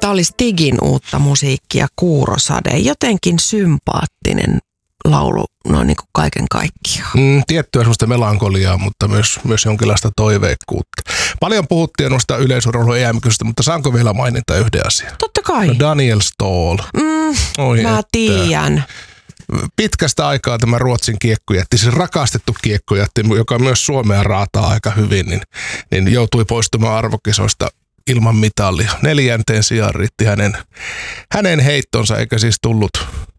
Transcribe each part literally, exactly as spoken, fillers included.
Tämä oli Stigin uutta musiikkia, Kuurosade. Jotenkin sympaattinen laulu noin niin kuin kaiken kaikkiaan. Mm, tiettyä semmoista melankoliaa, mutta myös, myös jonkinlaista toiveikkuutta. Paljon puhuttiin noista yleisurheilun E M-kysystä, mutta saanko vielä mainita yhden asian? Totta kai. No Daniel Ståhl. Mm, Oi mä että. tiedän. Pitkästä aikaa tämä Ruotsin kiekkojätti, siis rakastettu kiekkojätti, joka myös Suomea raataa aika hyvin, niin, niin joutui poistumaan arvokisoista ilman mitalia. Neljänteen sijaan riitti hänen, hänen heittonsa, eikä siis tullut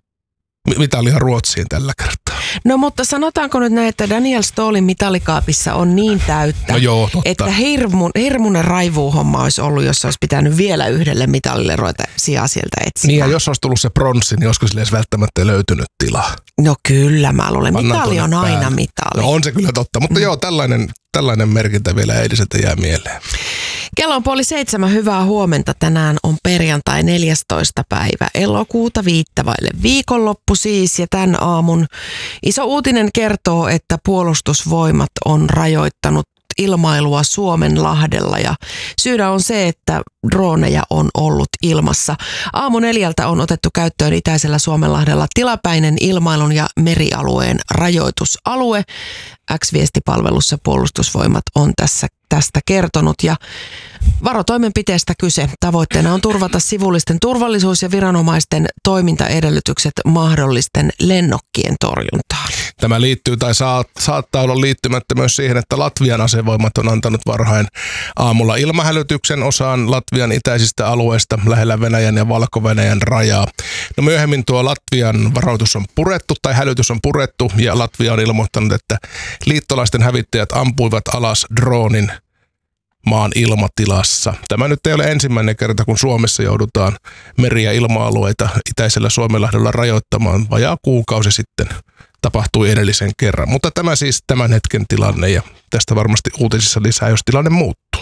mitalia Ruotsiin tällä kertaa. No mutta sanotaanko nyt näin, että Daniel Ståhlin mitalikaapissa on niin täyttä, no joo, että hirmu, hirmuinen raivuuhomma olisi ollut, jos olisi pitänyt vielä yhdelle mitalille ruveta sijaa sieltä etsimään. Niin ja jos olisi tullut se pronssi, niin olisiko sille edes välttämättä löytynyt tilaa? No kyllä, mä luulen. Pannaan mitali on tuonne aina päälle. mitali. No on se kyllä totta, mutta mm. joo, tällainen, tällainen merkintä vielä eiliseltä jää mieleen. Kello on puoli seitsemän, hyvää huomenta. Tänään on perjantai neljästoista päivä elokuuta viittavaille viikonloppu siis. Ja tämän aamun iso uutinen kertoo, että puolustusvoimat on rajoittanut ilmailua Suomenlahdella ja syynä on se, että droneja on ollut ilmassa. Aamu neljältä on otettu käyttöön itäisellä Suomenlahdella tilapäinen ilmailun ja merialueen rajoitusalue. X-viestipalvelussa puolustusvoimat on tässä tästä kertonut ja varotoimenpiteestä kyse. Tavoitteena on turvata sivullisten turvallisuus ja viranomaisten toimintaedellytykset mahdollisten lennokkien torjuntaan. Tämä liittyy tai saat, saattaa olla liittymättä myös siihen, että Latvian asevoimat on antanut varhain aamulla ilmahälytyksen osaan Latvian itäisistä alueista lähellä Venäjän ja Valko-Venäjän rajaa. No myöhemmin tuo Latvian varoitus on purettu tai hälytys on purettu ja Latvia on ilmoittanut, että liittolaisten hävittäjät ampuivat alas droonin maan ilmatilassa. Tämä nyt ei ole ensimmäinen kerta, kun Suomessa joudutaan meri- ja ilma-alueita itäisellä Suomenlahdella rajoittamaan. Vajaa kuukausi sitten tapahtui edellisen kerran. Mutta tämä siis tämän hetken tilanne ja tästä varmasti uutisissa lisää, jos tilanne muuttuu.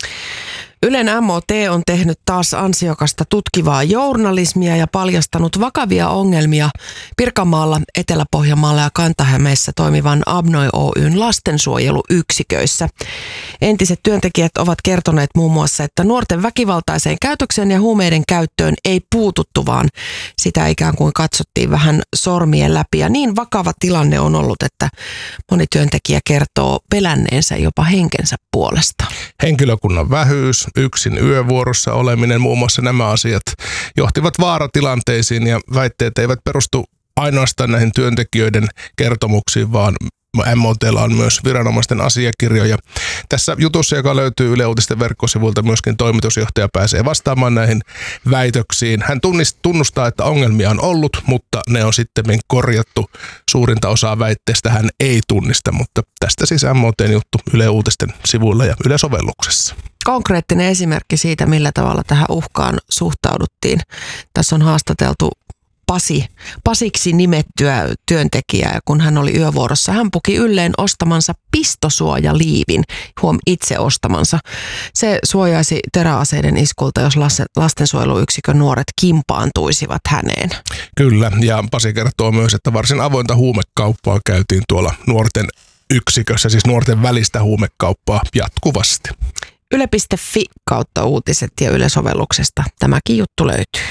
Ylen M O T on tehnyt taas ansiokasta tutkivaa journalismia ja paljastanut vakavia ongelmia Pirkanmaalla, Etelä-Pohjanmaalla ja Kanta-Hämeessä toimivan Abnoi Oy:n lastensuojeluyksiköissä. Entiset työntekijät ovat kertoneet muun muassa, että nuorten väkivaltaiseen käytökseen ja huumeiden käyttöön ei puututtu, vaan sitä ikään kuin katsottiin vähän sormien läpi. Ja niin vakava tilanne on ollut, että moni työntekijä kertoo pelänneensä jopa henkensä puolesta. Henkilökunnan vähyys, yksin yövuorossa oleminen, muun muassa nämä asiat johtivat vaaratilanteisiin ja väitteet eivät perustu ainoastaan näihin työntekijöiden kertomuksiin, vaan M O T:lla on myös viranomaisten asiakirjoja. Tässä jutussa, joka löytyy Yle Uutisten verkkosivuilta, myöskin toimitusjohtaja pääsee vastaamaan näihin väitöksiin. Hän tunnustaa, että ongelmia on ollut, mutta ne on sitten korjattu. Suurinta osaa väitteestä hän ei tunnista, mutta tästä siis M O T:n juttu Yle Uutisten sivuilla ja Yle sovelluksessa. Konkreettinen esimerkki siitä, millä tavalla tähän uhkaan suhtauduttiin. Tässä on haastateltu Pasi, Pasiksi nimettyä työntekijää, kun hän oli yövuorossa. Hän puki ylleen ostamansa pistosuojaliivin, huom itse ostamansa. Se suojaisi teräaseiden iskulta, jos lastensuojeluyksikön nuoret kimpaantuisivat häneen. Kyllä, ja Pasi kertoo myös, että varsin avointa huumekauppaa käytiin tuolla nuorten yksikössä, siis nuorten välistä huumekauppaa jatkuvasti. Yle piste fi kautta uutiset ja Yle-sovelluksesta tämäkin juttu löytyy.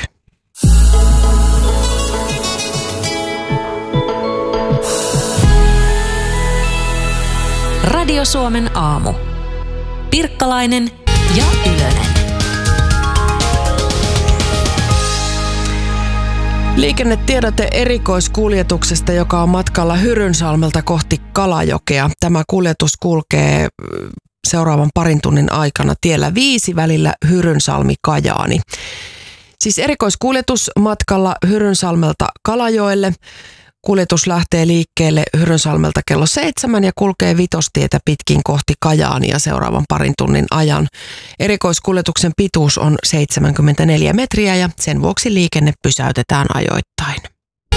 Radio Suomen aamu. Pirkkalainen ja Ylönen. Liikennetiedote erikoiskuljetuksesta, joka on matkalla Hyrynsalmelta kohti Kalajokea. Tämä kuljetus kulkee seuraavan parin tunnin aikana tiellä viisi välillä Hyrynsalmi-Kajaani. Siis erikoiskuljetus matkalla Hyrynsalmelta Kalajoelle. Kuljetus lähtee liikkeelle Hyrynsalmelta kello seitsemän ja kulkee Vitostietä pitkin kohti Kajaania seuraavan parin tunnin ajan. Erikoiskuljetuksen pituus on seitsemänkymmentäneljä metriä ja sen vuoksi liikenne pysäytetään ajoittain.